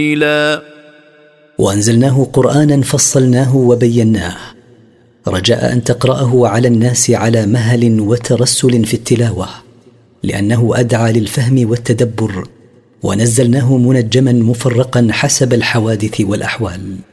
وأنزلناه قرآنا فصلناه وبيناه رجاء أن تقرأه على الناس على مهل وترسل في التلاوة، لأنه أدعى للفهم والتدبر، ونزلناه منجما مفرقا حسب الحوادث والأحوال.